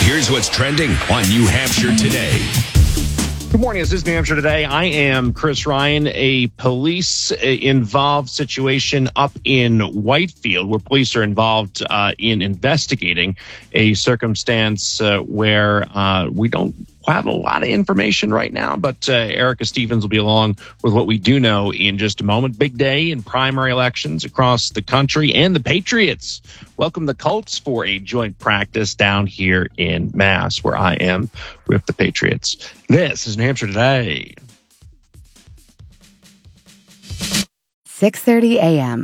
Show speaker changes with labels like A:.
A: Here's what's trending on New Hampshire today.
B: Good morning. This is New Hampshire Today. I am Chris Ryan. A police-involved situation up in Whitefield, where police are involved in investigating a circumstance where we don't have a lot of information right now, but Erica Stevens will be along with what we do know in just a moment. Big day in primary elections across the country, and the Patriots welcome the Colts for a joint practice down here in Mass, where I am with the Patriots. This is New Hampshire Today.
C: 6:30 a.m.